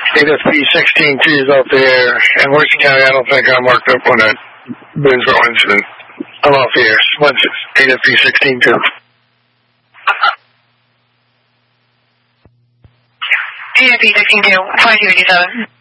AFP-16-2 is off the air. And Worcester County, I don't think I marked up on that Boonesboro incident. I'm off the air. AFP-16-2. AFP-16-2, 2287.